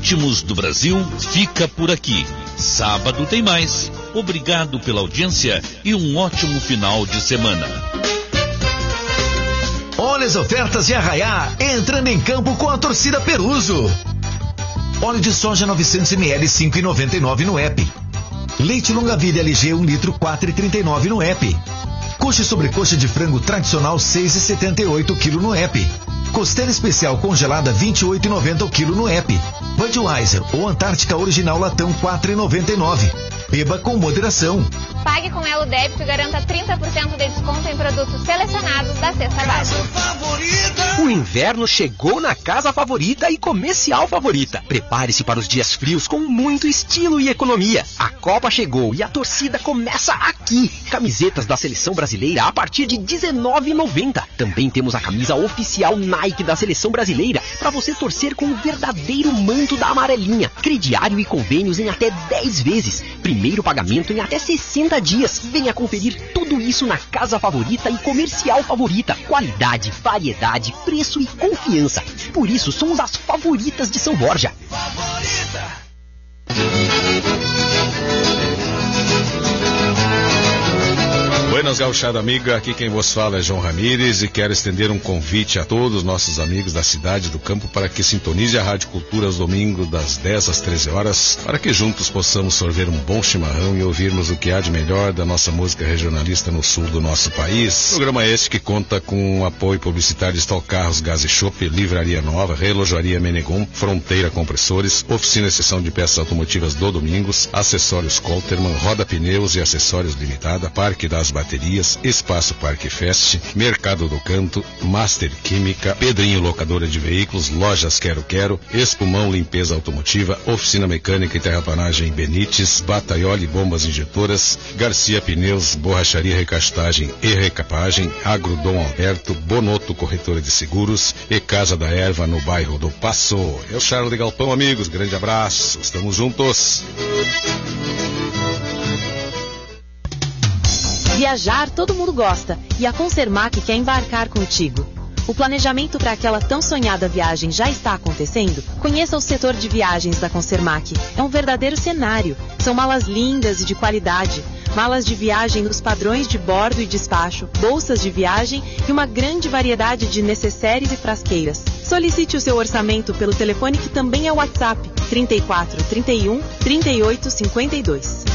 íntimos do Brasil fica por aqui. Sábado tem mais. Obrigado pela audiência e um ótimo final de semana. Olha as ofertas de Arraiá, entrando em campo com a torcida Peruso. Óleo de soja 900ml 5,99 no app. Leite longa vida LG 1 litro 4,39 no app. Coxa e sobrecoxa de frango tradicional 6,78 kg no app. Costela especial congelada 28,90 o quilo no app. Budweiser ou Antártica Original Latão 4,99. Beba com moderação. Pague com Elo Débito e garanta 30% de desconto em produtos selecionados da Cesta Básica. O inverno chegou na Casa Favorita e Comercial Favorita. Prepare-se para os dias frios com muito estilo e economia. A Copa chegou e a torcida começa aqui. Camisetas da Seleção Brasileira a partir de R$19,90. Também temos a camisa oficial Nike da Seleção Brasileira para você torcer com o verdadeiro manto da amarelinha. Crediário e convênios em até 10 vezes. Primeiro pagamento em até 60 dias. Venha conferir tudo isso na Casa Favorita e Comercial Favorita. Qualidade, variedade, preço e confiança. Por isso somos as favoritas de São Borja. Buenas, gauchada amiga, aqui quem vos fala é João Ramírez e quero estender um convite a todos os nossos amigos da cidade do campo para que sintonize a Rádio Cultura aos domingos das 10 às 13 horas, para que juntos possamos sorver um bom chimarrão e ouvirmos o que há de melhor da nossa música regionalista no sul do nosso país. Programa este que conta com o apoio publicitário de Stock Carros, Gás e Chopp, Livraria Nova, Relojoaria Menegon, Fronteira Compressores, Oficina e Seção de Peças Automotivas do Domingos, Acessórios Colterman, Roda Pneus e Acessórios Limitada, Parque das Baterias, Espaço Parque Fest, Mercado do Canto, Master Química, Pedrinho Locadora de Veículos, Lojas Quero Quero, Espumão Limpeza Automotiva, Oficina Mecânica e Terraplanagem Benites, Bataioli Bombas Injetoras, Garcia Pneus, Borracharia Recastagem e Recapagem, Agrodom Alberto, Bonoto Corretora de Seguros e Casa da Erva no bairro do Passo. Eu, Charles de Galpão, amigos, grande abraço, estamos juntos. Viajar todo mundo gosta e a Concermac quer embarcar contigo. O planejamento para aquela tão sonhada viagem já está acontecendo? Conheça o setor de viagens da Concermac. É um verdadeiro cenário. São malas lindas e de qualidade. Malas de viagem nos padrões de bordo e despacho, bolsas de viagem e uma grande variedade de necessários e frasqueiras. Solicite o seu orçamento pelo telefone que também é o WhatsApp 34 31 38 52.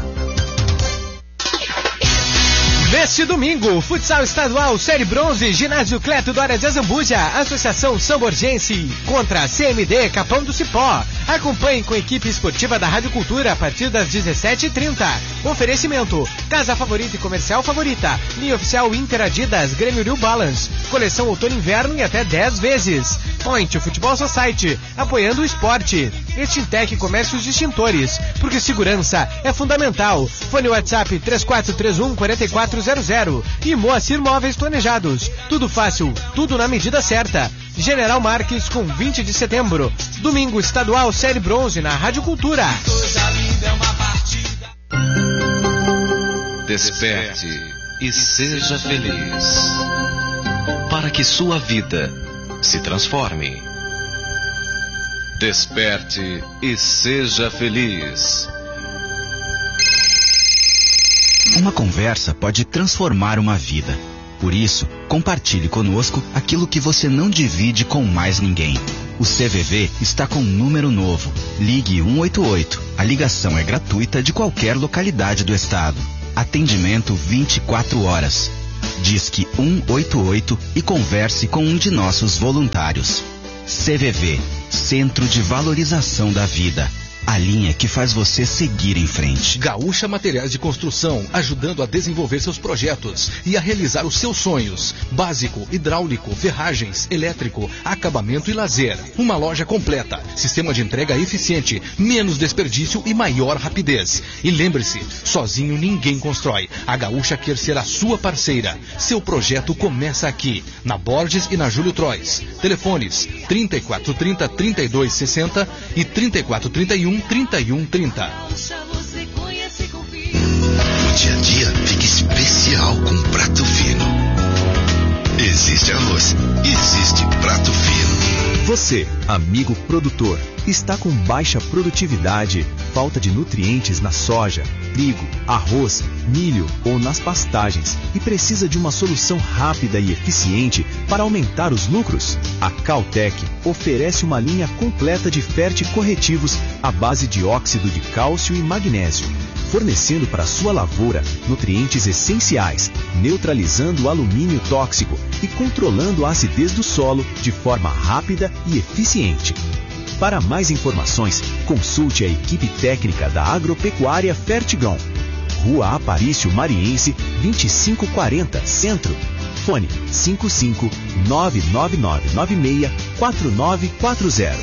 Neste domingo, Futsal Estadual Série Bronze, Ginásio Cleto Dória de Azambuja, Associação São Borgense, contra CMD Capão do Cipó. Acompanhe com a equipe esportiva da Rádio Cultura a partir das 17h30. Oferecimento: Casa Favorita e Comercial Favorita, linha oficial Inter Adidas, Grêmio New Balance, coleção outono e inverno em até 10 vezes. Point Futebol Society, apoiando o esporte. Extintec Comércios Extintores, porque segurança é fundamental. Fone WhatsApp 3431-4400 e Moacir Móveis Planejados. Tudo fácil, tudo na medida certa. General Marques com 20 de setembro. Domingo Estadual Série Bronze na Rádio Cultura. Desperte e seja feliz, para que sua vida se transforme. Desperte e seja feliz. Uma conversa pode transformar uma vida. Por isso, compartilhe conosco aquilo que você não divide com mais ninguém. O CVV está com um número novo. Ligue 188. A ligação é gratuita de qualquer localidade do estado. Atendimento 24 horas. Disque 188 e converse com um de nossos voluntários. CVV, Centro de Valorização da Vida. A linha que faz você seguir em frente. Gaúcha Materiais de Construção, ajudando a desenvolver seus projetos e a realizar os seus sonhos. Básico, hidráulico, ferragens, elétrico, acabamento e lazer. Uma loja completa, sistema de entrega eficiente, menos desperdício e maior rapidez. E lembre-se, sozinho ninguém constrói. A Gaúcha quer ser a sua parceira. Seu projeto começa aqui, na Borges e na Júlio Trois. Telefones 3430-3260 e 3431-3130. O dia a dia fica especial com prato fino. Existe arroz, existe prato fino. Você, amigo produtor, está com baixa produtividade, falta de nutrientes na soja, trigo, arroz, milho ou nas pastagens e precisa de uma solução rápida e eficiente para aumentar os lucros? A Caltech oferece uma linha completa de ferticorretivos à base de óxido de cálcio e magnésio, fornecendo para sua lavoura nutrientes essenciais, neutralizando o alumínio tóxico e controlando a acidez do solo de forma rápida e eficiente. Para mais informações, consulte a equipe técnica da Agropecuária Fertigão. Rua Aparício Mariense, 2540, Centro. Fone 55-99996-4940.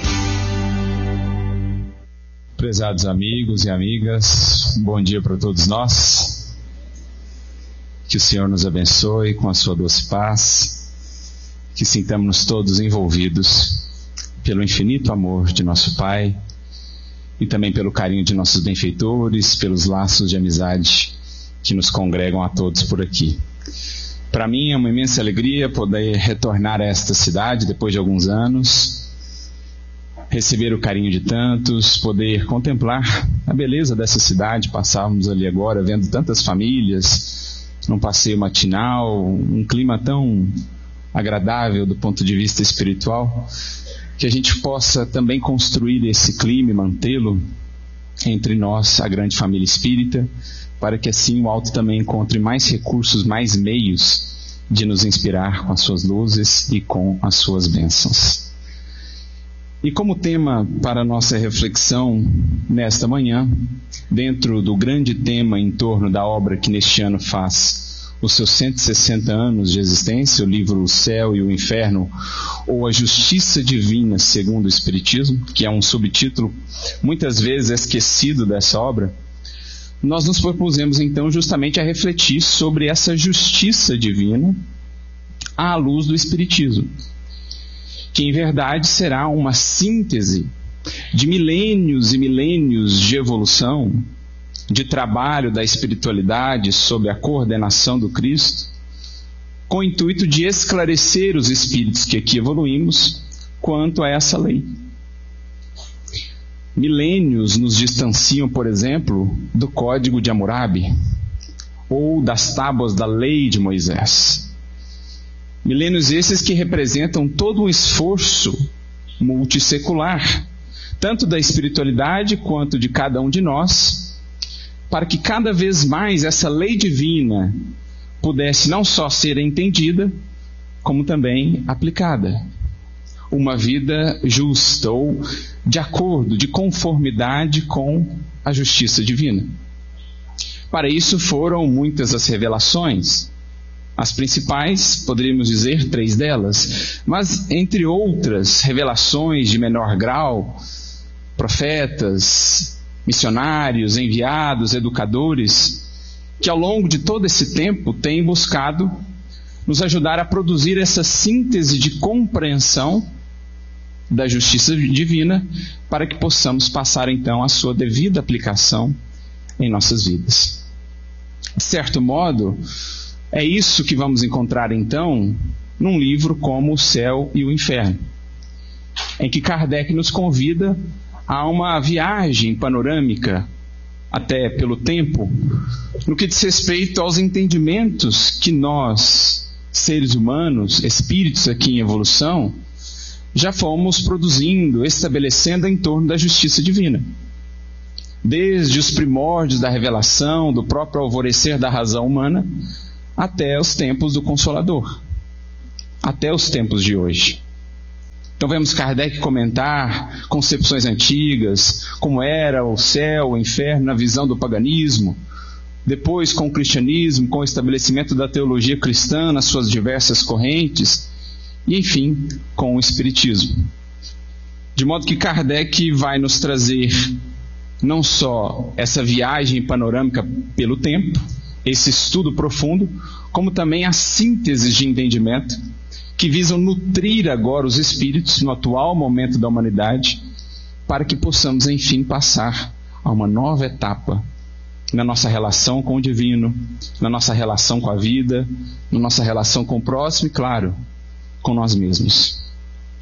Prezados amigos e amigas, bom dia para todos nós. Que o Senhor nos abençoe com a sua doce paz, que sintamos-nos todos envolvidos pelo infinito amor de nosso Pai e também pelo carinho de nossos benfeitores, pelos laços de amizade que nos congregam a todos por aqui. Para mim é uma imensa alegria poder retornar a esta cidade depois de alguns anos, receber o carinho de tantos, poder contemplar a beleza dessa cidade. Passávamos ali agora vendo tantas famílias num passeio matinal, um clima tão agradável do ponto de vista espiritual, que a gente possa também construir esse clima e mantê-lo entre nós, a grande família espírita, para que assim o alto também encontre mais recursos, mais meios de nos inspirar com as suas luzes e com as suas bênçãos. E como tema para a nossa reflexão nesta manhã, dentro do grande tema em torno da obra que neste ano faz os seus 160 anos de existência, o livro O Céu e o Inferno, ou A Justiça Divina segundo o Espiritismo, que é um subtítulo muitas vezes esquecido dessa obra, nós nos propusemos então justamente a refletir sobre essa justiça divina à luz do Espiritismo, que em verdade será uma síntese de milênios e milênios de evolução, de trabalho da espiritualidade sob a coordenação do Cristo, com o intuito de esclarecer os espíritos que aqui evoluímos quanto a essa lei. Milênios nos distanciam, por exemplo, do Código de Hammurabi ou das tábuas da lei de Moisés. Milênios esses que representam todo um esforço multissecular, tanto da espiritualidade quanto de cada um de nós, para que cada vez mais essa lei divina pudesse não só ser entendida, como também aplicada. Uma vida justa ou de acordo, de conformidade com a justiça divina. Para isso foram muitas as revelações. As principais, poderíamos dizer 3 delas, mas entre outras revelações de menor grau, profetas, missionários, enviados, educadores, que ao longo de todo esse tempo têm buscado nos ajudar a produzir essa síntese de compreensão da justiça divina, para que possamos passar então a sua devida aplicação em nossas vidas. De certo modo, é isso que vamos encontrar então num livro como O Céu e o Inferno, em que Kardec nos convida a uma viagem panorâmica, até pelo tempo, no que diz respeito aos entendimentos que nós, seres humanos, espíritos aqui em evolução, já fomos produzindo, estabelecendo em torno da justiça divina. Desde os primórdios da revelação, do próprio alvorecer da razão humana, até os tempos do Consolador, até os tempos de hoje. Então vemos Kardec comentar concepções antigas, como era o céu, o inferno, na visão do paganismo, depois com o cristianismo, com o estabelecimento da teologia cristã nas suas diversas correntes, e enfim, com o espiritismo. De modo que Kardec vai nos trazer não só essa viagem panorâmica pelo tempo, esse estudo profundo, como também a síntese de entendimento que visam nutrir agora os espíritos no atual momento da humanidade, para que possamos enfim passar a uma nova etapa na nossa relação com o divino, na nossa relação com a vida, na nossa relação com o próximo e, claro, com nós mesmos.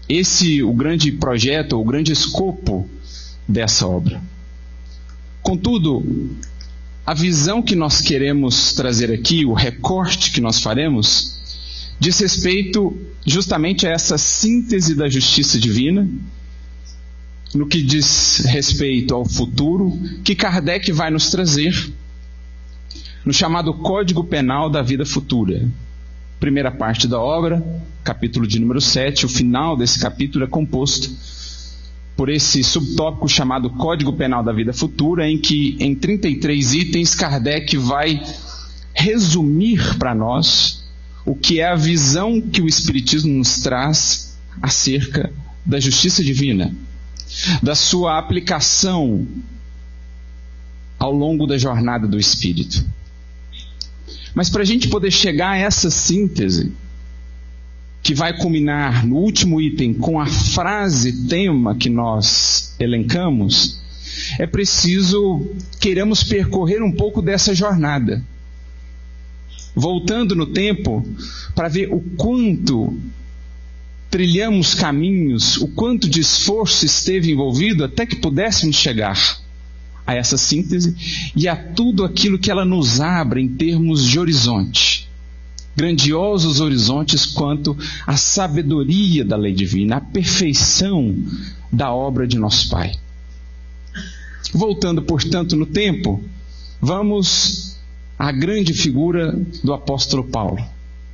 Esse o grande projeto, o grande escopo dessa obra. Contudo, a visão que nós queremos trazer aqui, o recorte que nós faremos, diz respeito justamente a essa síntese da justiça divina, no que diz respeito ao futuro, que Kardec vai nos trazer no chamado Código Penal da Vida Futura. Primeira parte da obra, capítulo de número 7, o final desse capítulo é composto por esse subtópico chamado Código Penal da Vida Futura, em que, em 33 itens, Kardec vai resumir para nós o que é a visão que o Espiritismo nos traz acerca da justiça divina, da sua aplicação ao longo da jornada do Espírito. Mas para a gente poder chegar a essa síntese, que vai culminar no último item com a frase tema que nós elencamos, é preciso queiramos percorrer um pouco dessa jornada, voltando no tempo para ver o quanto trilhamos caminhos, o quanto de esforço esteve envolvido até que pudéssemos chegar a essa síntese e a tudo aquilo que ela nos abre em termos de horizonte. Grandiosos horizontes quanto à sabedoria da lei divina, a perfeição da obra de nosso Pai. Voltando, portanto, no tempo, vamos à grande figura do apóstolo Paulo,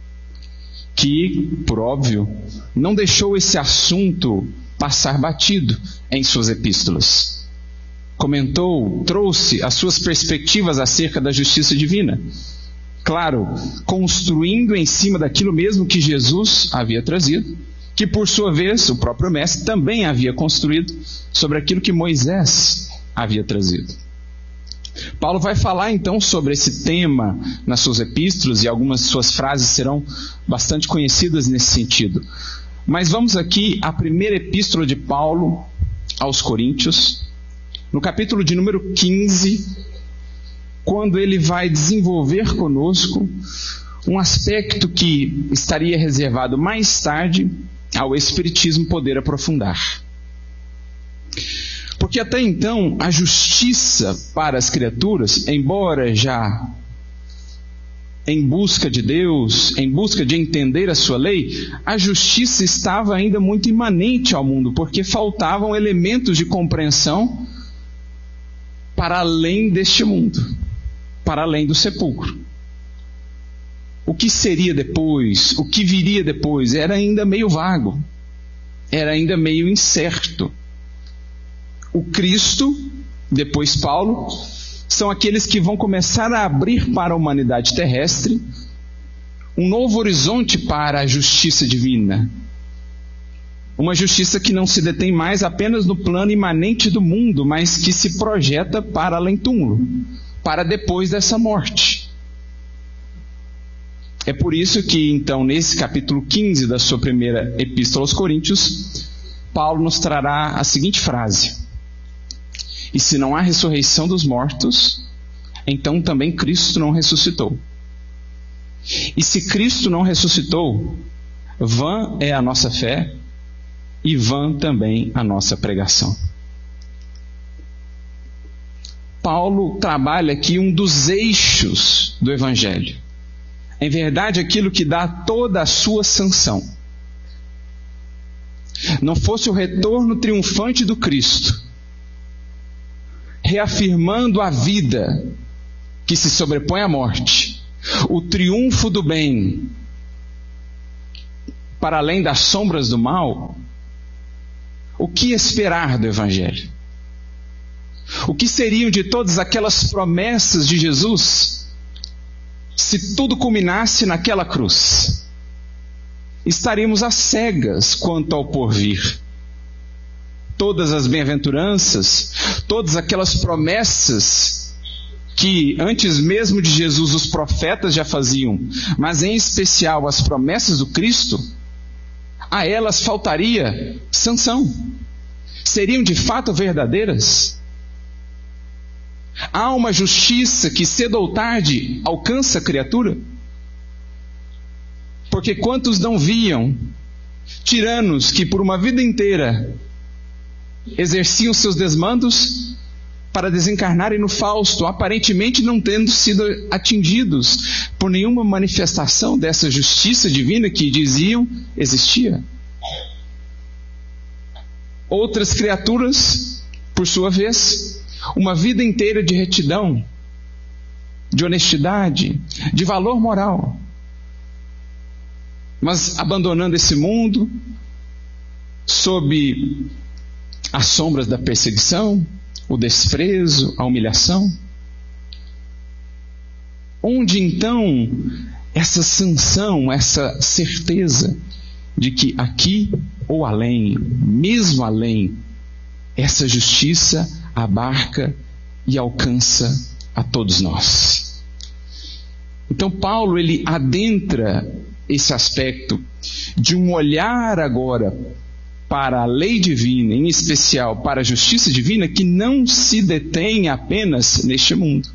que, por óbvio, não deixou esse assunto passar batido em suas epístolas. Comentou, trouxe as suas perspectivas acerca da justiça divina. Claro, construindo em cima daquilo mesmo que Jesus havia trazido, que por sua vez o próprio Mestre também havia construído sobre aquilo que Moisés havia trazido. Paulo vai falar então sobre esse tema nas suas epístolas, e algumas de suas frases serão bastante conhecidas nesse sentido. Mas vamos aqui à primeira epístola de Paulo aos Coríntios, no capítulo de número 15, quando ele vai desenvolver conosco um aspecto que estaria reservado mais tarde ao Espiritismo poder aprofundar. Porque até então a justiça para as criaturas, embora já em busca de Deus, em busca de entender a sua lei, a justiça estava ainda muito imanente ao mundo, porque faltavam elementos de compreensão para além deste mundo, para além do sepulcro. O que seria depois, o que viria depois, era ainda meio vago, era ainda meio incerto. O Cristo, depois Paulo, são aqueles que vão começar a abrir para a humanidade terrestre um novo horizonte para a justiça divina. Uma justiça que não se detém mais apenas no plano imanente do mundo, mas que se projeta para além túmulo, para depois dessa morte. É por isso que, então, nesse capítulo 15 da sua primeira epístola aos Coríntios, Paulo nos trará a seguinte frase: e se não há ressurreição dos mortos, então também Cristo não ressuscitou. E se Cristo não ressuscitou, vã é a nossa fé, e vã também a nossa pregação. Paulo trabalha aqui um dos eixos do Evangelho. Em verdade, aquilo que dá toda a sua sanção. Não fosse o retorno triunfante do Cristo, reafirmando a vida que se sobrepõe à morte, o triunfo do bem para além das sombras do mal, o que esperar do Evangelho? O que seriam de todas aquelas promessas de Jesus se tudo culminasse naquela cruz? Estaríamos às cegas quanto ao porvir. Todas as bem-aventuranças, todas aquelas promessas que antes mesmo de Jesus os profetas já faziam, mas em especial as promessas do Cristo, a elas faltaria sanção. Seriam de fato verdadeiras? Há uma justiça que cedo ou tarde alcança a criatura? Porque quantos não viam Tiranos que por uma vida inteira exerciam seus desmandos para desencarnarem no Fausto, aparentemente não tendo sido atingidos por nenhuma manifestação dessa justiça divina que diziam existia. Outras criaturas, por sua vez, uma vida inteira de retidão, de honestidade, de valor moral, mas abandonando esse mundo sob as sombras da perseguição, o desprezo, a humilhação. Onde então essa sanção, essa certeza de que aqui ou além, mesmo além, essa justiça abarca e alcança a todos nós. Então Paulo, ele adentra esse aspecto de um olhar agora para a lei divina, em especial para a justiça divina, que não se detém apenas neste mundo,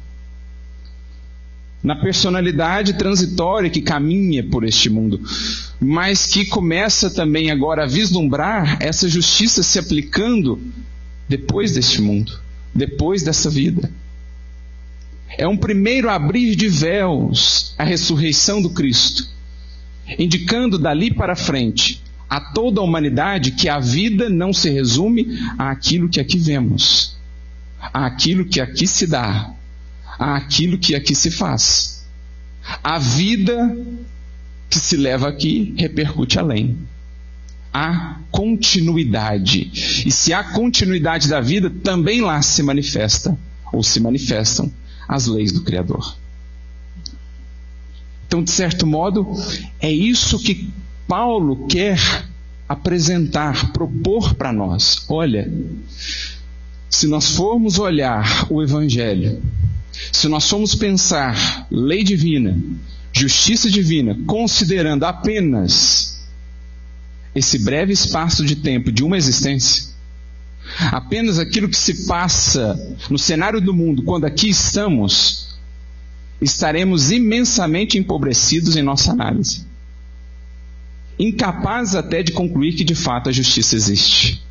na personalidade transitória que caminha por este mundo, mas que começa também agora a vislumbrar essa justiça se aplicando depois deste mundo, depois dessa vida. É um primeiro abrir de véus a ressurreição do Cristo, indicando dali para frente a toda a humanidade que a vida não se resume àquilo que aqui vemos, àquilo que aqui se dá, àquilo que aqui se faz. A vida que se leva aqui repercute além. Há continuidade. E se há continuidade da vida, também lá se manifesta, ou se manifestam, as leis do Criador. Então, de certo modo, é isso que Paulo quer apresentar, propor para nós. Olha, se nós formos olhar o Evangelho, se nós formos pensar lei divina, justiça divina, considerando apenas esse breve espaço de tempo de uma existência, apenas aquilo que se passa no cenário do mundo quando aqui estamos, estaremos imensamente empobrecidos em nossa análise, incapazes até de concluir que de fato a justiça existe.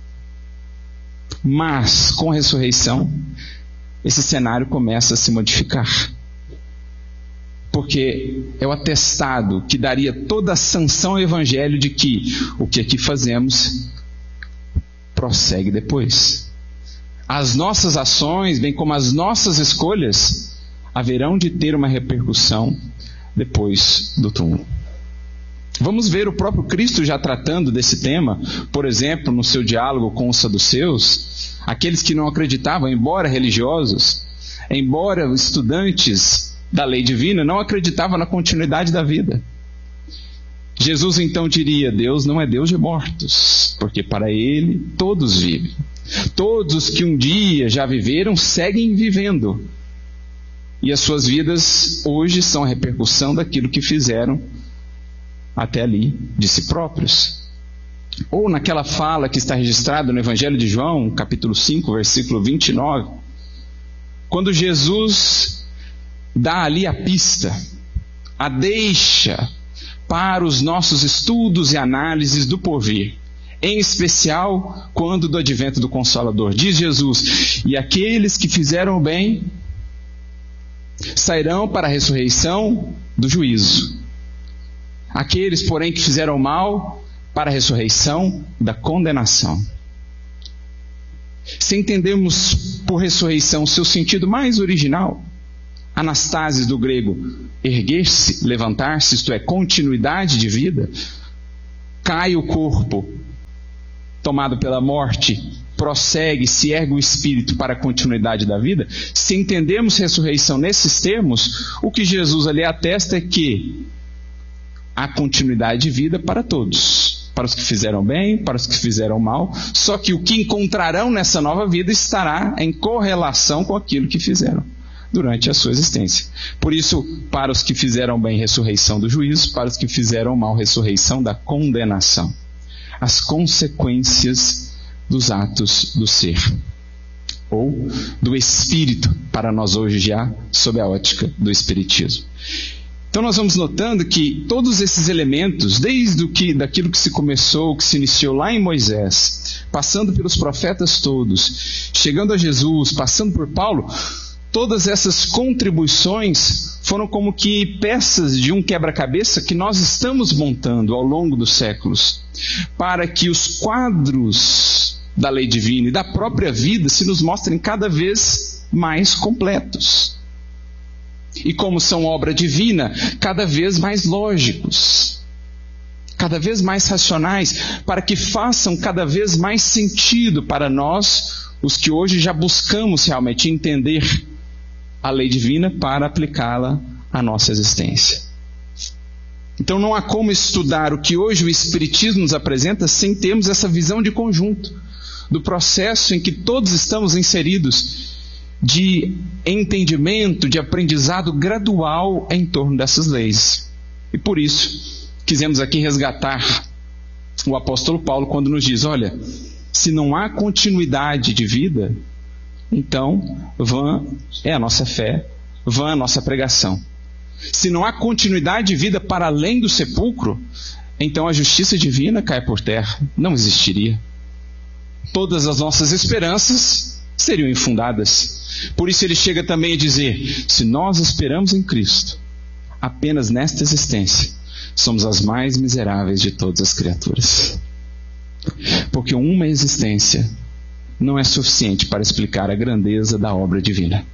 Mas com a ressurreição, esse cenário começa a se modificar, porque é o atestado que daria toda a sanção ao Evangelho de que o que aqui fazemos prossegue depois. As nossas ações, bem como as nossas escolhas, haverão de ter uma repercussão depois do túmulo. Vamos ver o próprio Cristo já tratando desse tema, por exemplo, no seu diálogo com os saduceus, aqueles que não acreditavam, embora religiosos, embora estudantes da lei divina, não acreditavam na continuidade da vida. Jesus então diria: Deus não é Deus de mortos, porque para Ele todos vivem. Todos que um dia já viveram seguem vivendo, e as suas vidas hoje são a repercussão daquilo que fizeram até ali de si próprios. Ou naquela fala que está registrada no Evangelho de João, capítulo 5, versículo 29, quando Jesus dá ali a pista, a deixa para os nossos estudos e análises do porvir, em especial quando do advento do Consolador. Diz Jesus: e aqueles que fizeram o bem sairão para a ressurreição do juízo. Aqueles, porém, que fizeram mal, para a ressurreição da condenação. Se entendemos por ressurreição o seu sentido mais original, anastasis do grego, erguer-se, levantar-se, isto é, continuidade de vida, cai o corpo, tomado pela morte, prossegue, se ergue o espírito para a continuidade da vida. Se entendemos ressurreição nesses termos, o que Jesus ali atesta é que há continuidade de vida para todos, para os que fizeram bem, para os que fizeram mal, só que o que encontrarão nessa nova vida estará em correlação com aquilo que fizeram durante a sua existência. Por isso, para os que fizeram bem, ressurreição do juízo; para os que fizeram mal, ressurreição da condenação. As consequências dos atos do ser, ou do espírito, para nós hoje já sob a ótica do espiritismo. Então nós vamos notando que todos esses elementos, daquilo que se começou, que se iniciou lá em Moisés, passando pelos profetas todos, chegando a Jesus, passando por Paulo, todas essas contribuições foram como que peças de um quebra-cabeça que nós estamos montando ao longo dos séculos, para que os quadros da lei divina e da própria vida se nos mostrem cada vez mais completos. E como são obra divina, cada vez mais lógicos, cada vez mais racionais, para que façam cada vez mais sentido para nós, os que hoje já buscamos realmente entender a lei divina para aplicá-la à nossa existência. Então não há como estudar o que hoje o Espiritismo nos apresenta sem termos essa visão de conjunto, do processo em que todos estamos inseridos, de entendimento, de aprendizado gradual em torno dessas leis. E por isso, quisemos aqui resgatar o apóstolo Paulo quando nos diz, olha, se não há continuidade de vida, então vã é a nossa fé, vã a nossa pregação. Se não há continuidade de vida para além do sepulcro, então a justiça divina cai por terra, não existiria. Todas as nossas esperanças seriam infundadas. Por isso ele chega também a dizer, se nós esperamos em Cristo, apenas nesta existência, somos as mais miseráveis de todas as criaturas. Porque uma existência não é suficiente para explicar a grandeza da obra divina,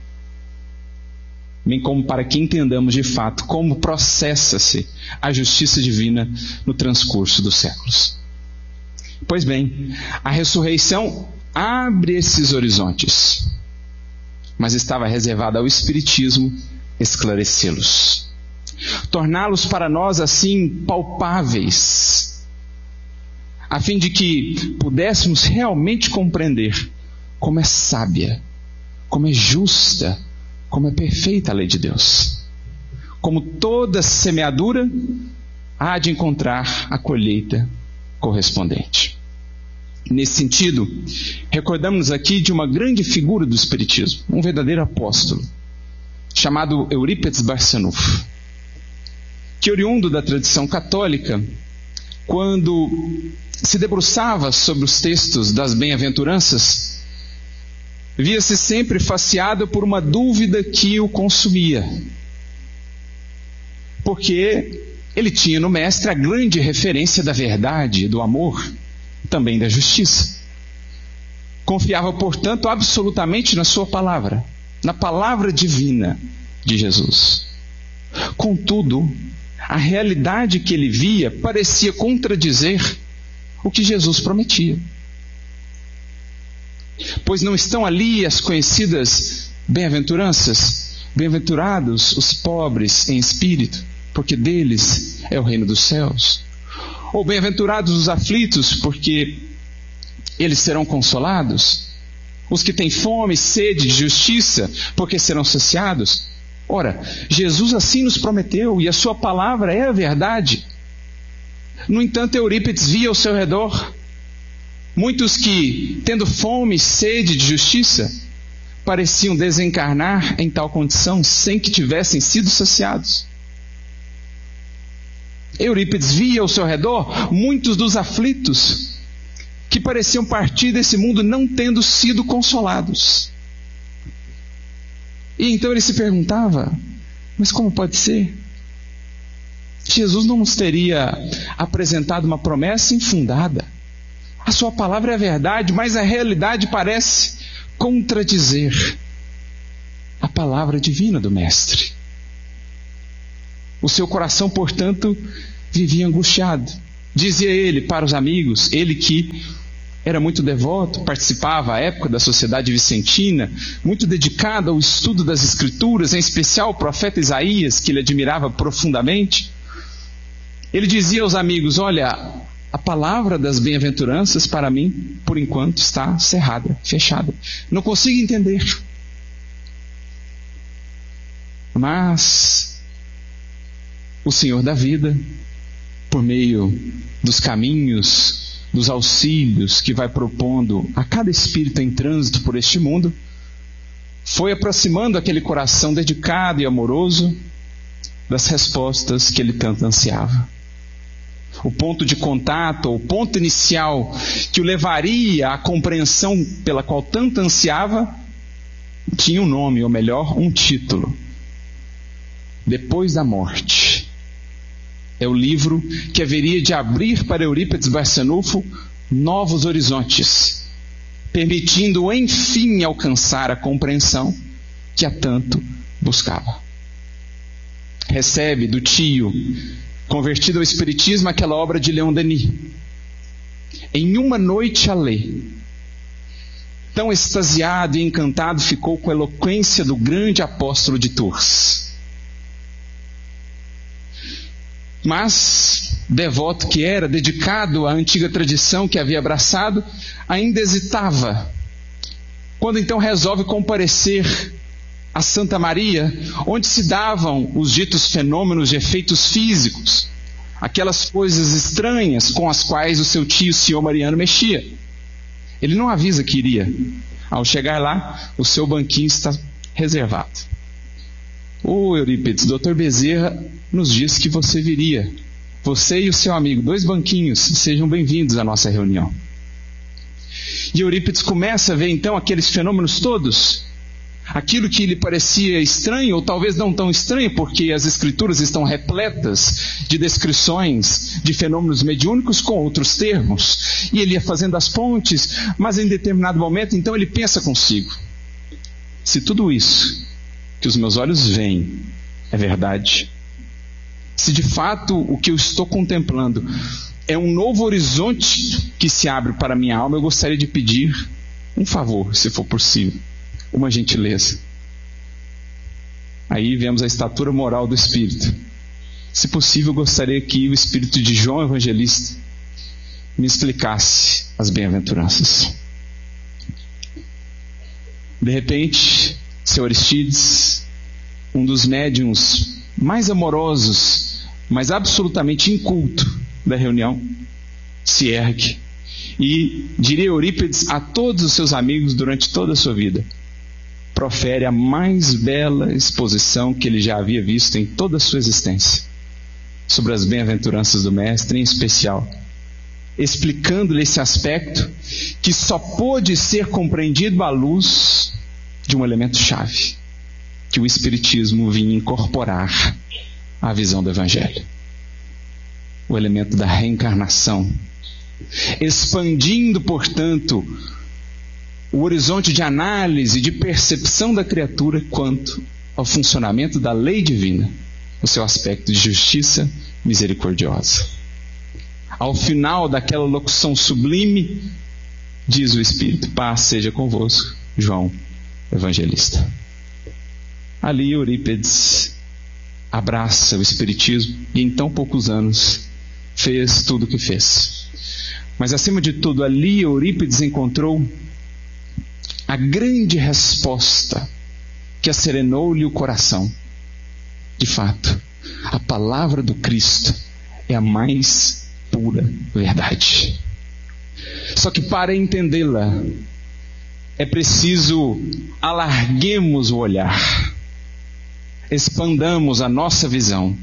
bem como para que entendamos de fato como processa-se a justiça divina no transcurso dos séculos. Pois bem, a ressurreição abre esses horizontes, mas estava reservada ao Espiritismo esclarecê-los, torná-los para nós assim palpáveis, a fim de que pudéssemos realmente compreender como é sábia, como é justa, como é perfeita a lei de Deus. Como toda semeadura há de encontrar a colheita correspondente. Nesse sentido, recordamos aqui de uma grande figura do Espiritismo, um verdadeiro apóstolo, chamado Eurípides Barçanufo, que oriundo da tradição católica, quando se debruçava sobre os textos das bem-aventuranças, via-se sempre faceado por uma dúvida que o consumia, porque ele tinha no mestre a grande referência da verdade, do amor, também da justiça. Confiava, portanto, absolutamente na sua palavra, na palavra divina de Jesus. Contudo, a realidade que ele via parecia contradizer o que Jesus prometia. Pois não estão ali as conhecidas bem-aventuranças? Bem-aventurados os pobres em espírito, porque deles é o reino dos céus. Ou bem-aventurados os aflitos, porque eles serão consolados. Os que têm fome e sede de justiça, porque serão saciados. Ora, Jesus assim nos prometeu, e a sua palavra é a verdade. No entanto, Eurípides via ao seu redor muitos que, tendo fome e sede de justiça, pareciam desencarnar em tal condição sem que tivessem sido saciados. Eurípides via ao seu redor muitos dos aflitos que pareciam partir desse mundo não tendo sido consolados. E então ele se perguntava, mas como pode ser? Jesus não nos teria apresentado uma promessa infundada. A sua palavra é a verdade, mas a realidade parece contradizer a palavra divina do Mestre. O seu coração, portanto, vivia angustiado. Dizia ele para os amigos, ele que era muito devoto, participava à época da Sociedade Vicentina, muito dedicado ao estudo das Escrituras, em especial o profeta Isaías, que ele admirava profundamente. Ele dizia aos amigos, olha, a palavra das bem-aventuranças para mim, por enquanto, está cerrada, fechada. Não consigo entender. Mas o Senhor da vida, por meio dos caminhos, dos auxílios que vai propondo a cada espírito em trânsito por este mundo, foi aproximando aquele coração dedicado e amoroso, das respostas que ele tanto ansiava. O ponto de contato, ou o ponto inicial que o levaria à compreensão pela qual tanto ansiava, tinha um nome, ou melhor, um título. Depois da morte. É o livro que haveria de abrir para Eurípides Barçanufo novos horizontes, permitindo enfim alcançar a compreensão que há tanto buscava. Recebe do tio, convertido ao espiritismo, aquela obra de Leon Denis. Em uma noite a ler, tão extasiado e encantado ficou com a eloquência do grande apóstolo de Tours. Mas, devoto que era, dedicado à antiga tradição que havia abraçado, ainda hesitava. Quando então resolve comparecer a Santa Maria, onde se davam os ditos fenômenos de efeitos físicos, aquelas coisas estranhas com as quais o seu tio, o senhor Mariano, mexia. Ele não avisa que iria. Ao chegar lá, o seu banquinho está reservado. Ô Eurípides, Dr. Bezerra nos diz que você viria. Você e o seu amigo, 2 banquinhos, sejam bem-vindos à nossa reunião. E Eurípides começa a ver então aqueles fenômenos todos. Aquilo que lhe parecia estranho, ou talvez não tão estranho, porque as escrituras estão repletas de descrições de fenômenos mediúnicos com outros termos. E ele ia fazendo as pontes, mas em determinado momento, então ele pensa consigo: se tudo isso que os meus olhos veem é verdade, se de fato o que eu estou contemplando é um novo horizonte que se abre para a minha alma, eu gostaria de pedir um favor, se for possível, uma gentileza. Aí vemos a estatura moral do Espírito. Se possível, eu gostaria que o Espírito de João Evangelista me explicasse as bem-aventuranças. De repente, seu Aristides, um dos médiuns mais amorosos, mas absolutamente inculto da reunião, se ergue e, diria Eurípides a todos os seus amigos durante toda a sua vida, profere a mais bela exposição que ele já havia visto em toda a sua existência sobre as bem-aventuranças do Mestre, em especial explicando-lhe esse aspecto que só pôde ser compreendido à luz de um elemento-chave que o Espiritismo vinha incorporar à visão do Evangelho: o elemento da reencarnação, expandindo, portanto, o horizonte de análise e de percepção da criatura quanto ao funcionamento da lei divina, o seu aspecto de justiça misericordiosa. Ao final daquela locução sublime, diz o Espírito: paz seja convosco, João Evangelista. Ali Eurípides abraça o Espiritismo e em tão poucos anos fez tudo o que fez. Mas acima de tudo, ali Eurípides encontrou a grande resposta que acerenou-lhe o coração. De fato, a palavra do Cristo é a mais pura verdade. Só que para entendê-la, é preciso alarguemos o olhar, expandamos a nossa visão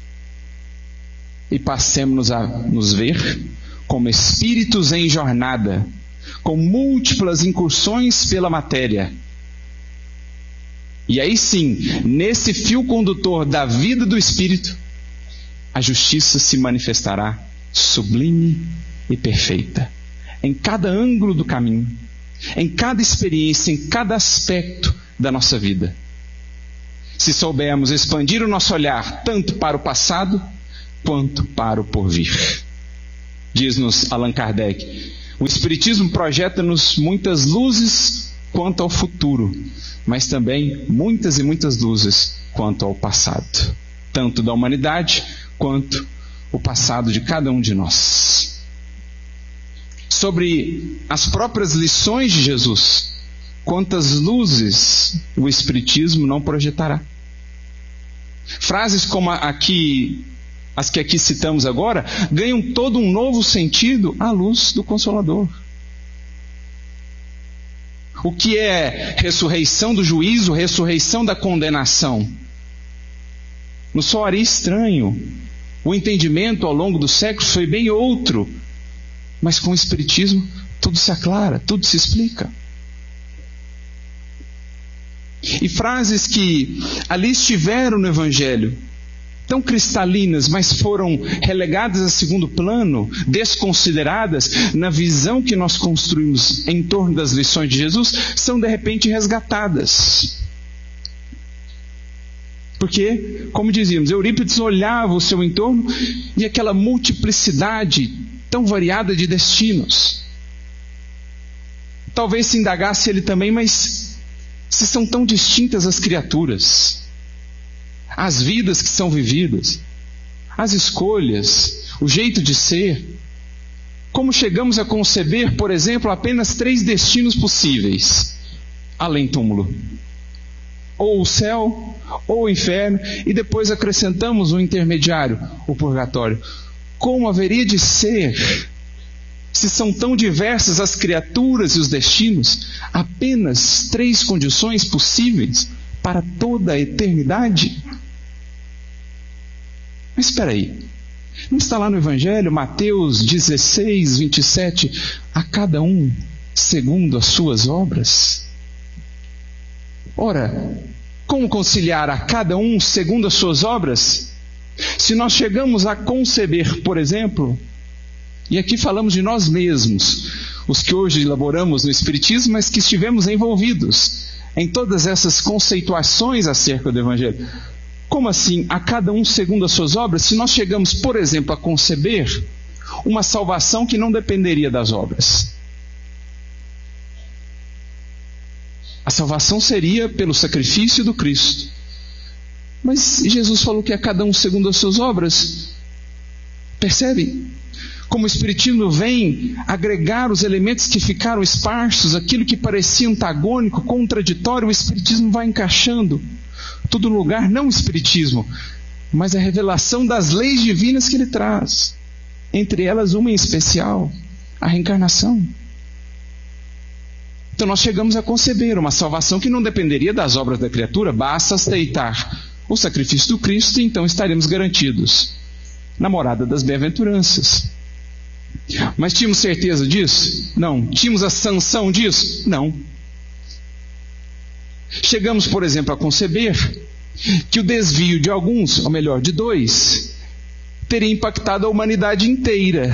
e passemos a nos ver como espíritos em jornada, com múltiplas incursões pela matéria. E aí sim, nesse fio condutor da vida do Espírito, a justiça se manifestará sublime e perfeita, em cada ângulo do caminho, em cada experiência, em cada aspecto da nossa vida. Se soubermos expandir o nosso olhar tanto para o passado quanto para o porvir. Diz-nos Allan Kardec: o Espiritismo projeta-nos muitas luzes quanto ao futuro, mas também muitas e muitas luzes quanto ao passado, tanto da humanidade quanto o passado de cada um de nós. Sobre as próprias lições de Jesus, quantas luzes o Espiritismo não projetará. Frases como as que aqui citamos agora ganham todo um novo sentido à luz do Consolador. O que é ressurreição do juízo, ressurreição da condenação? nos soaria estranho. O entendimento ao longo dos séculos foi bem outro. Mas com o Espiritismo tudo se aclara, tudo se explica. E frases que ali estiveram no Evangelho, tão cristalinas, mas foram relegadas a segundo plano, desconsideradas na visão que nós construímos em torno das lições de Jesus, são de repente resgatadas. Porque, como dizíamos, Eurípides olhava o seu entorno e aquela multiplicidade tão variada de destinos. Talvez se indagasse ele também, mas se são tão distintas as criaturas, as vidas que são vividas, as escolhas, o jeito de ser, como chegamos a conceber, por exemplo, apenas 3 destinos possíveis, além túmulo: ou o céu, ou o inferno, e depois acrescentamos um intermediário, o purgatório. Como haveria de ser, se são tão diversas as criaturas e os destinos, apenas 3 condições possíveis para toda a eternidade? Mas espera aí, não está lá no Evangelho, Mateus 16, 27, a cada um segundo as suas obras? Ora, como conciliar a cada um segundo as suas obras? Se nós chegamos a conceber, por exemplo, e aqui falamos de nós mesmos, os que hoje elaboramos no Espiritismo, mas que estivemos envolvidos em todas essas conceituações acerca do Evangelho. Como assim, a cada um segundo as suas obras? Se nós chegamos, por exemplo, a conceber uma salvação que não dependeria das obras. A salvação seria pelo sacrifício do Cristo. Mas Jesus falou que a cada um segundo as suas obras. Percebe? Como o Espiritismo vem agregar os elementos que ficaram esparsos, aquilo que parecia antagônico, contraditório, o Espiritismo vai encaixando tudo no lugar, não o Espiritismo, mas a revelação das leis divinas que ele traz. Entre elas, uma em especial, a reencarnação. Então nós chegamos a conceber uma salvação que não dependeria das obras da criatura, basta aceitar o sacrifício do Cristo e então estaremos garantidos na morada das bem-aventuranças. Mas tínhamos certeza disso? Não. Tínhamos a sanção disso? Não. Chegamos, por exemplo, a conceber que o desvio de alguns, ou melhor, de 2, teria impactado a humanidade inteira.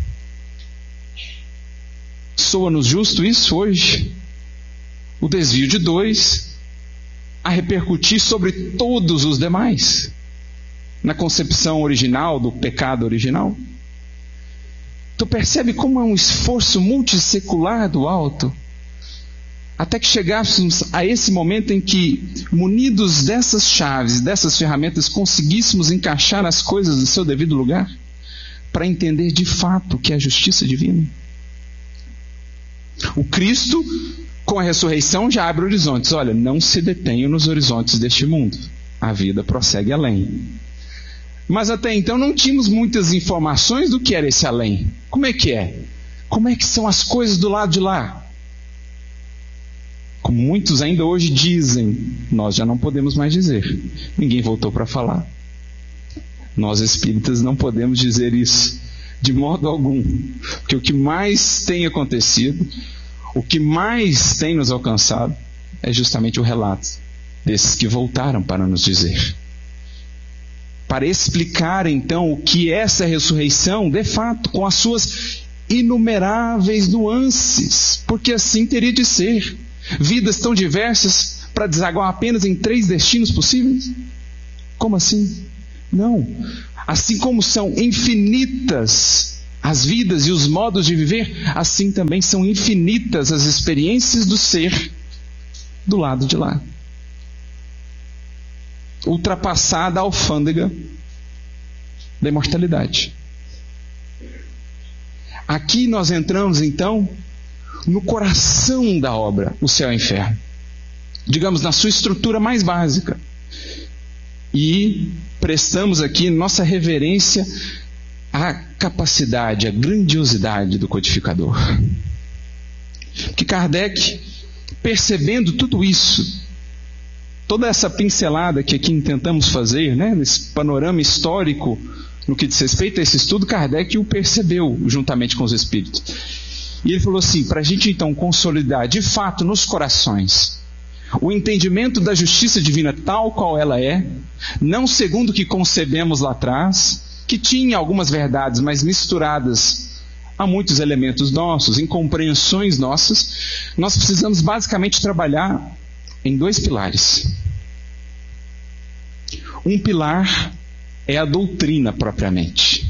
Soa-nos justo isso hoje? O desvio de 2 a repercutir sobre todos os demais, na concepção original do pecado original? Tu percebe como é um esforço multissecular do alto, até que chegássemos a esse momento em que, munidos dessas chaves, dessas ferramentas, conseguíssemos encaixar as coisas no seu devido lugar, para entender de fato o que é a justiça divina. O Cristo, com a ressurreição, já abre horizontes. Olha, não se detenham nos horizontes deste mundo. A vida prossegue além. Mas até então não tínhamos muitas informações do que era esse além. Como é que é? Como é que são as coisas do lado de lá? Como muitos ainda hoje dizem, nós já não podemos mais dizer. Ninguém voltou para falar. Nós espíritas não podemos dizer isso de modo algum. Porque o que mais tem acontecido, o que mais tem nos alcançado, é justamente o relato desses que voltaram para nos dizer. Para explicar então o que é essa ressurreição, de fato, com as suas inumeráveis nuances, porque assim teria de ser. Vidas tão diversas para desaguar apenas em 3 destinos possíveis? Como assim? Não. Assim como são infinitas as vidas e os modos de viver, assim também são infinitas as experiências do ser do lado de lá. Ultrapassada a alfândega da imortalidade. Aqui nós entramos então no coração da obra, o céu e o inferno. Digamos, na sua estrutura mais básica. E prestamos aqui nossa reverência à capacidade, à grandiosidade do codificador. Que Kardec, percebendo tudo isso, toda essa pincelada que aqui tentamos fazer, né, nesse panorama histórico, no que diz respeito a esse estudo, Kardec o percebeu juntamente com os espíritos. E ele falou assim, para a gente então consolidar de fato nos corações o entendimento da justiça divina tal qual ela é, não segundo o que concebemos lá atrás, que tinha algumas verdades, mas misturadas a muitos elementos nossos, incompreensões nossas, nós precisamos basicamente trabalhar em 2 pilares. Um pilar é a doutrina propriamente.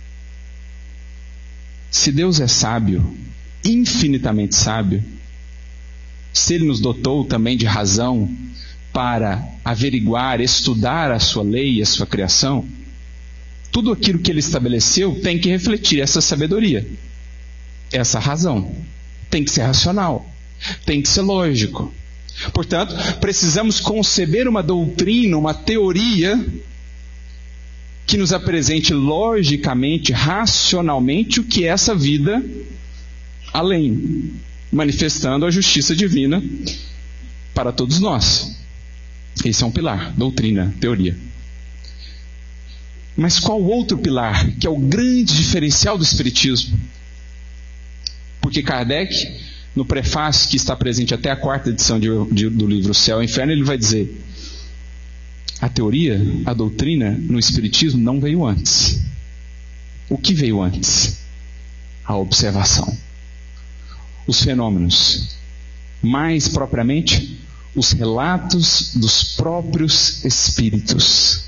Se Deus é sábio, infinitamente sábio, se Ele nos dotou também de razão para averiguar, estudar a sua lei e a sua criação, tudo aquilo que Ele estabeleceu tem que refletir essa sabedoria, essa razão. Tem que ser racional, tem que ser lógico. Portanto, precisamos conceber uma doutrina, uma teoria que nos apresente logicamente, racionalmente o que é essa vida além, manifestando a justiça divina para todos nós. Esse é um pilar, doutrina, teoria. Mas qual outro pilar, que é o grande diferencial do Espiritismo? Porque Kardec, no prefácio que está presente até a 4ª edição do livro Céu e Inferno, ele vai dizer: a teoria, a doutrina no Espiritismo não veio antes. O que veio antes? A observação. Os fenômenos. Mais propriamente, os relatos dos próprios Espíritos.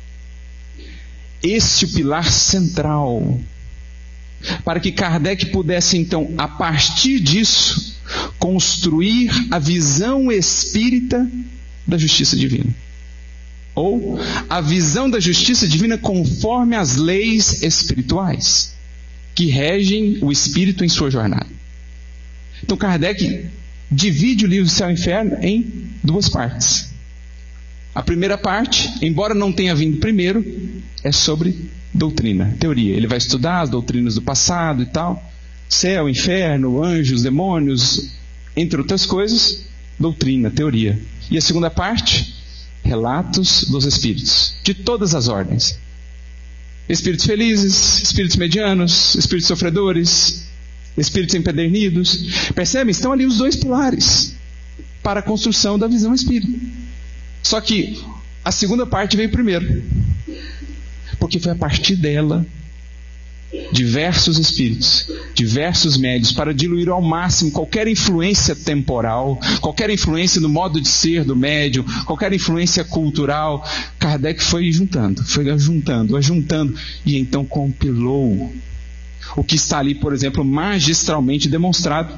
Este é o pilar central, para que Kardec pudesse então, a partir disso, construir a visão espírita da justiça divina. Ou a visão da justiça divina conforme as leis espirituais que regem o espírito em sua jornada. Então Kardec divide o livro Céu e Inferno em 2 partes. A primeira parte, embora não tenha vindo primeiro, é sobre doutrina, teoria. Ele vai estudar as doutrinas do passado e tal, céu, inferno, anjos, demônios, entre outras coisas, doutrina, teoria. E a segunda parte, relatos dos espíritos, de todas as ordens. Espíritos felizes, espíritos medianos, espíritos sofredores, espíritos empedernidos. Percebem? Estão ali os 2 pilares para a construção da visão espírita. Só que a segunda parte veio primeiro, porque foi a partir dela diversos espíritos, diversos médios, para diluir ao máximo qualquer influência temporal, qualquer influência no modo de ser do médium, qualquer influência cultural. Kardec foi juntando, ajuntando, e então compilou o que está ali, por exemplo, magistralmente demonstrado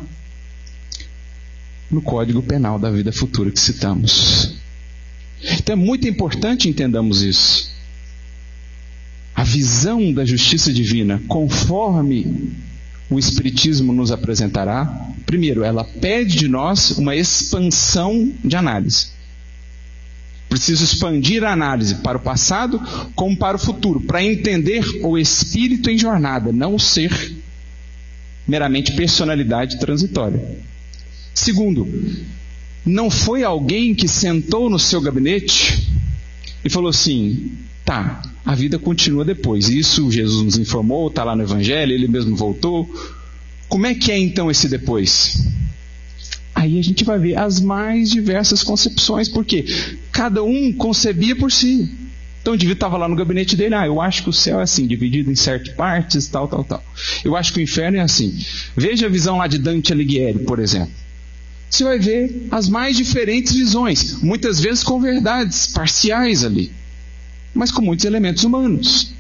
no Código Penal da Vida Futura que citamos. Então é muito importante entendamos isso. A visão da justiça divina, conforme o Espiritismo nos apresentará, primeiro, ela pede de nós uma expansão de análise. Preciso expandir a análise para o passado como para o futuro, para entender o espírito em jornada, não o ser meramente personalidade transitória. Segundo, não foi alguém que sentou no seu gabinete e falou assim: tá, a vida continua depois. Isso Jesus nos informou, está lá no Evangelho, ele mesmo voltou. Como é que é então esse depois? Aí a gente vai ver as mais diversas concepções, porque cada um concebia por si. Então o indivíduo estava lá no gabinete dele: eu acho que o céu é assim, dividido em certas partes, tal. Eu acho que o inferno é assim. Veja a visão lá de Dante Alighieri, por exemplo. Você vai ver as mais diferentes visões, muitas vezes com verdades parciais ali, mas com muitos elementos humanos.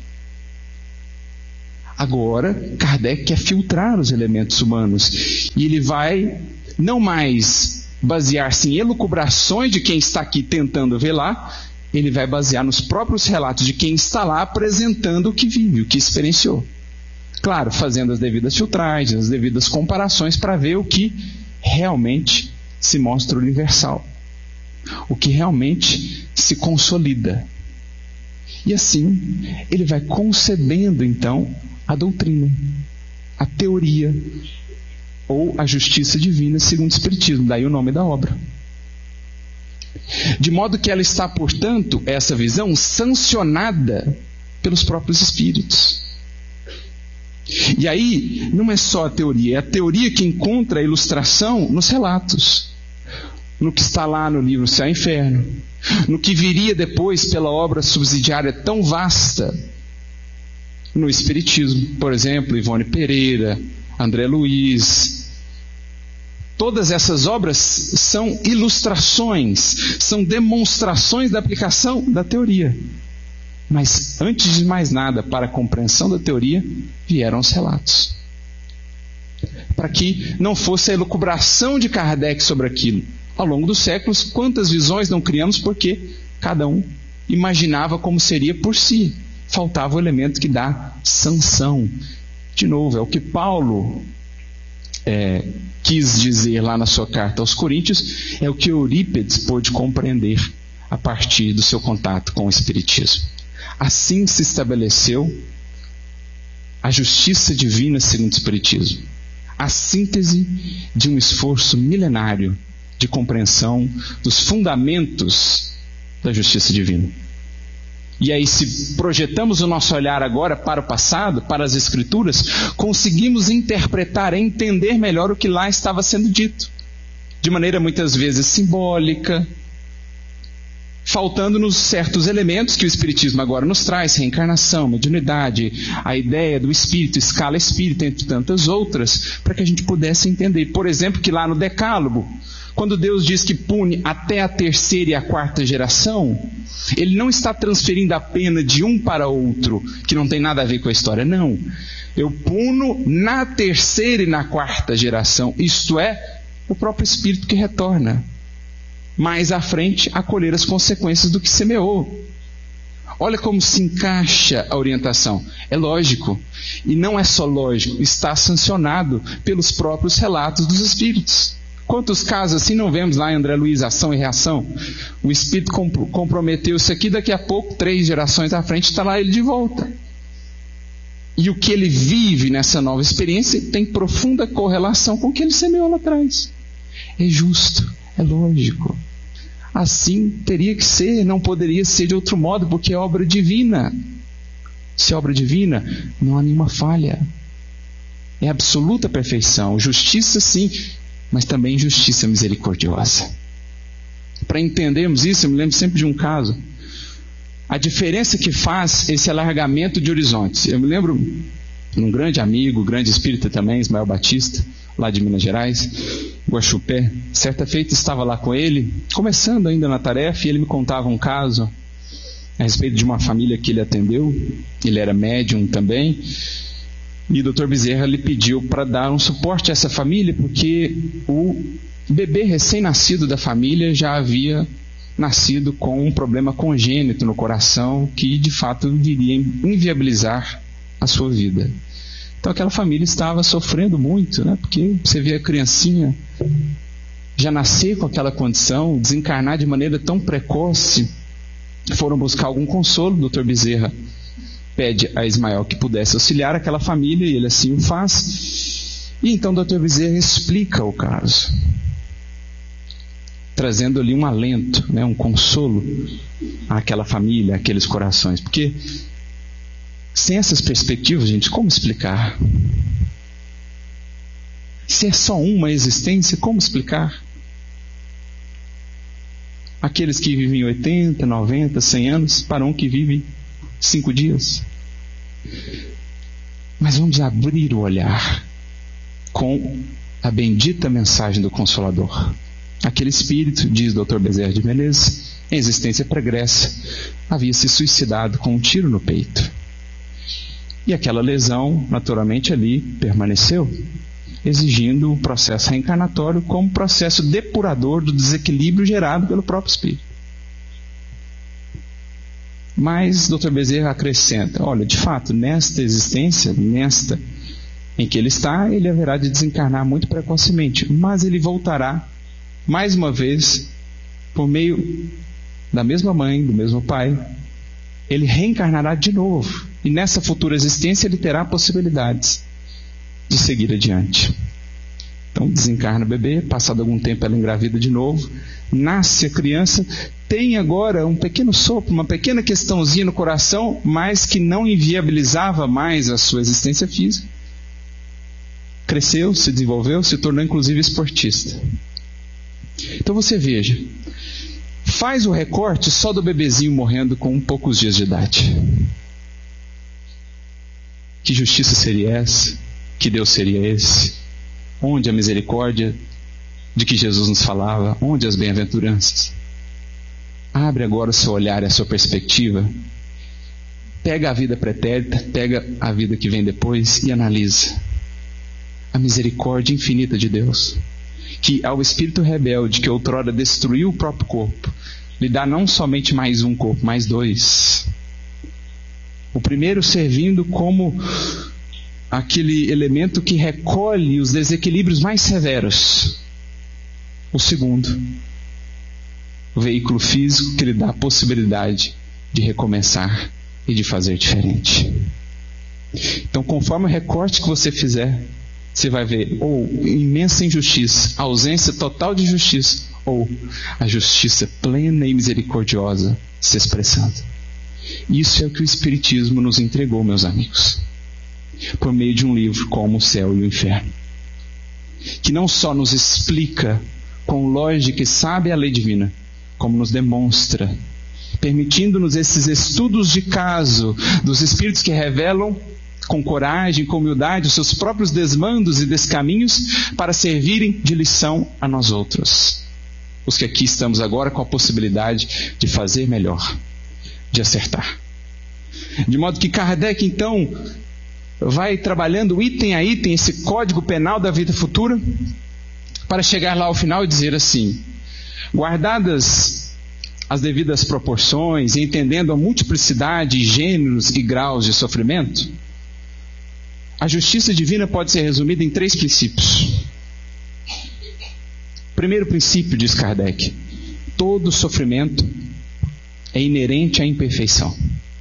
Agora, Kardec quer filtrar os elementos humanos, e ele vai não mais basear-se em elucubrações de quem está aqui tentando velar, ele vai basear nos próprios relatos de quem está lá apresentando o que vive, o que experienciou. Claro, fazendo as devidas filtragens, as devidas comparações para ver o que realmente se mostra universal, o que realmente se consolida. E assim, ele vai concebendo então a doutrina, a teoria, ou a justiça divina segundo o Espiritismo, daí o nome da obra. De modo que ela está, portanto, essa visão, sancionada pelos próprios espíritos. E aí, não é só a teoria, é a teoria que encontra a ilustração nos relatos. No que está lá no livro Céu e Inferno, no que viria depois pela obra subsidiária tão vasta no Espiritismo, por exemplo, Ivone Pereira, André Luiz. Todas essas obras são ilustrações, são demonstrações da aplicação da teoria. Mas antes de mais nada, para a compreensão da teoria, vieram os relatos. Para que não fosse a elucubração de Kardec sobre aquilo. Ao longo dos séculos, quantas visões não criamos porque cada um imaginava como seria por si. Faltava o elemento que dá sanção. De novo, é o que Paulo quis dizer lá na sua carta aos Coríntios, é o que Eurípides pôde compreender a partir do seu contato com o Espiritismo. Assim se estabeleceu a justiça divina segundo o Espiritismo, a síntese de um esforço milenário de compreensão dos fundamentos da justiça divina. E aí, se projetamos o nosso olhar agora para o passado, para as Escrituras, conseguimos interpretar, entender melhor o que lá estava sendo dito, de maneira muitas vezes simbólica, faltando-nos certos elementos que o Espiritismo agora nos traz, reencarnação, mediunidade, a ideia do espírito, escala espírita, entre tantas outras, para que a gente pudesse entender. Por exemplo, que lá no Decálogo, quando Deus diz que pune até a terceira e a quarta geração, Ele não está transferindo a pena de um para outro, que não tem nada a ver com a história, não. Eu puno na terceira e na quarta geração, isto é, o próprio espírito que retorna. Mais à frente, a colher as consequências do que semeou. Olha como se encaixa a orientação. É lógico, e não é só lógico, está sancionado pelos próprios relatos dos espíritos. Quantos casos assim não vemos lá em André Luiz, ação e reação? O espírito comprometeu isso aqui, daqui a pouco, 3 gerações à frente, está lá ele de volta. E o que ele vive nessa nova experiência tem profunda correlação com o que ele semeou lá atrás. É justo, é lógico. Assim teria que ser, não poderia ser de outro modo, porque é obra divina. Se é obra divina, não há nenhuma falha. É absoluta perfeição. Justiça, sim, mas também justiça misericordiosa. Para entendermos isso, eu me lembro sempre de um caso. A diferença que faz esse alargamento de horizontes. Eu me lembro de um grande amigo, grande espírita também, Ismael Batista, lá de Minas Gerais, Guaxupé. Certa feita estava lá com ele, começando ainda na tarefa, e ele me contava um caso a respeito de uma família que ele atendeu. Ele era médium também. E o Dr. Bezerra lhe pediu para dar um suporte a essa família, porque o bebê recém-nascido da família já havia nascido com um problema congênito no coração que de fato viria inviabilizar a sua vida. Então aquela família estava sofrendo muito, né? Porque você vê a criancinha já nascer com aquela condição, desencarnar de maneira tão precoce. Foram buscar algum consolo. O Dr. Bezerra pede a Ismael que pudesse auxiliar aquela família, e ele assim o faz. E então o Dr. Bezerra explica o caso, trazendo ali um alento, né, um consolo àquela família, àqueles corações. Porque sem essas perspectivas, gente, como explicar? Se é só uma existência, como explicar? Aqueles que vivem 80, 90, 100 anos, para um que vive 5 dias. Mas vamos abrir o olhar com a bendita mensagem do Consolador. Aquele espírito, diz Dr. Bezerra de Menezes, em existência pregressa, havia se suicidado com um tiro no peito. E aquela lesão, naturalmente, ali permaneceu, exigindo o processo reencarnatório como processo depurador do desequilíbrio gerado pelo próprio espírito. Mas Dr. Bezerra acrescenta, olha, de fato, nesta existência, nesta em que ele está, ele haverá de desencarnar muito precocemente, mas ele voltará mais uma vez por meio da mesma mãe, do mesmo pai. Ele reencarnará de novo, e nessa futura existência ele terá possibilidades de seguir adiante. Então desencarna o bebê, passado algum tempo ela engravida de novo, nasce a criança, tem agora um pequeno sopro, uma pequena questãozinha no coração, mas que não inviabilizava mais a sua existência física. Cresceu, se desenvolveu, se tornou inclusive esportista. Então você veja, faz o recorte só do bebezinho morrendo com poucos dias de idade. Que justiça seria essa? Que Deus seria esse? Onde a misericórdia de que Jesus nos falava? Onde as bem-aventuranças? Abre agora o seu olhar e a sua perspectiva. Pega a vida pretérita, pega a vida que vem depois e analisa a misericórdia infinita de Deus, que ao espírito rebelde que outrora destruiu o próprio corpo, lhe dá não somente mais um corpo, mais dois. O primeiro servindo como aquele elemento que recolhe os desequilíbrios mais severos. O segundo, o veículo físico que lhe dá a possibilidade de recomeçar e de fazer diferente. Então, conforme o recorte que você fizer, você vai ver ou imensa injustiça, ausência total de justiça, ou a justiça plena e misericordiosa se expressando. Isso é o que o Espiritismo nos entregou, meus amigos, por meio de um livro como O Céu e o Inferno, que não só nos explica com lógica e sábia a lei divina, como nos demonstra, permitindo-nos esses estudos de caso dos Espíritos que revelam com coragem, com humildade, os seus próprios desmandos e descaminhos para servirem de lição a nós outros, os que aqui estamos agora com a possibilidade de fazer melhor, de acertar. De modo que Kardec, então, vai trabalhando item a item esse código penal da vida futura, para chegar lá ao final e dizer assim: guardadas as devidas proporções e entendendo a multiplicidade, gêneros e graus de sofrimento, a justiça divina pode ser resumida em 3 princípios. Primeiro princípio, diz Kardec: todo sofrimento é inerente à imperfeição.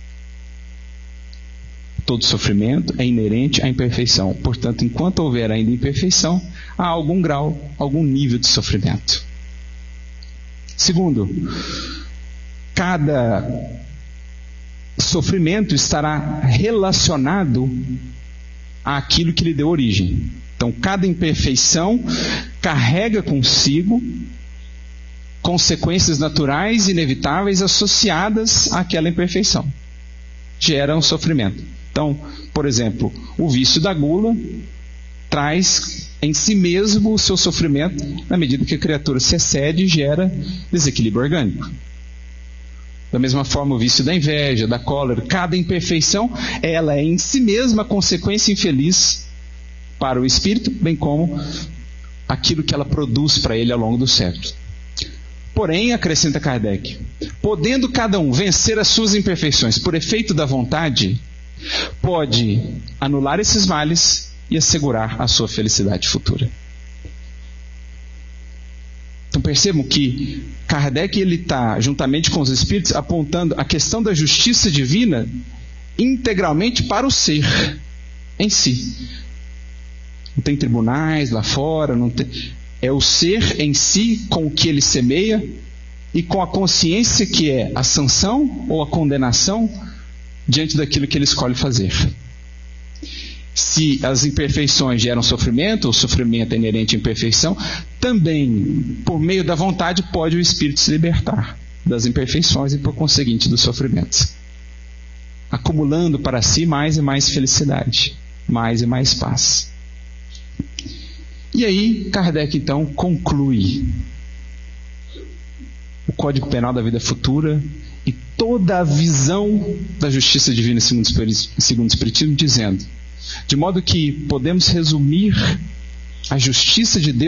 Todo sofrimento é inerente à imperfeição. Portanto, enquanto houver ainda imperfeição, há algum grau, algum nível de sofrimento. Segundo, cada sofrimento estará relacionado àquilo que lhe deu origem. Então, cada imperfeição carrega consigo consequências naturais inevitáveis associadas àquela imperfeição. Gera um sofrimento. Então, por exemplo, o vício da gula traz em si mesmo o seu sofrimento, na medida que a criatura se excede e gera desequilíbrio orgânico. Da mesma forma, o vício da inveja, da cólera, cada imperfeição, ela é em si mesma consequência infeliz para o espírito, bem como aquilo que ela produz para ele ao longo do século. Porém, acrescenta Kardec, podendo cada um vencer as suas imperfeições por efeito da vontade, pode anular esses males e assegurar a sua felicidade futura. Então percebam que Kardec está, juntamente com os Espíritos, apontando a questão da justiça divina integralmente para o ser em si. Não tem tribunais lá fora, não tem... é o ser em si com o que ele semeia e com a consciência que é a sanção ou a condenação diante daquilo que ele escolhe fazer. Se as imperfeições geram sofrimento, o sofrimento é inerente à imperfeição, também, por meio da vontade, pode o espírito se libertar das imperfeições e, por conseguinte, dos sofrimentos, acumulando para si mais e mais felicidade, mais e mais paz. E aí, Kardec, então, conclui o Código Penal da Vida Futura e toda a visão da justiça divina segundo o Espiritismo, dizendo: de modo que podemos resumir a justiça de Deus